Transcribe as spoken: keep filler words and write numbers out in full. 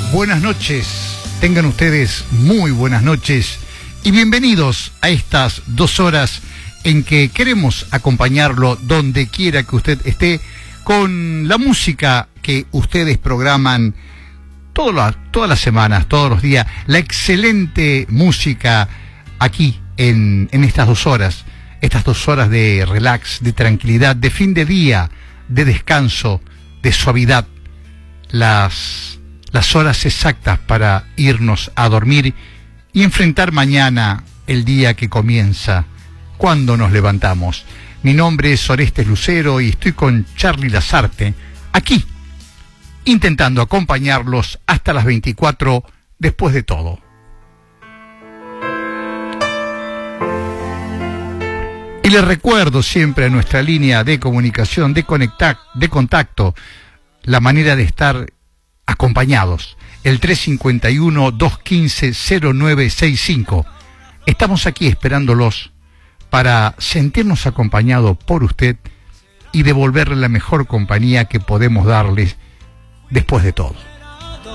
Buenas noches, tengan ustedes muy buenas noches y bienvenidos a estas dos horas en que queremos acompañarlo donde quiera que usted esté con la música que ustedes programan todas las, todas las semanas, todos los días, la excelente música aquí en, en estas dos horas, estas dos horas de relax, de tranquilidad, de fin de día, de descanso, de suavidad, las, las horas exactas para irnos a dormir y enfrentar mañana el día que comienza, cuando nos levantamos. Mi nombre es Orestes Lucero y estoy con Charly Lazarte, aquí, intentando acompañarlos hasta las veinticuatro después de todo. Y les recuerdo siempre a nuestra línea de comunicación, de, conectar, de contacto, la manera de estar acompañados, el tres cinco uno, dos uno cinco, cero nueve seis cinco. Estamos aquí esperándolos para sentirnos acompañados por usted y devolverle la mejor compañía que podemos darles después de todo.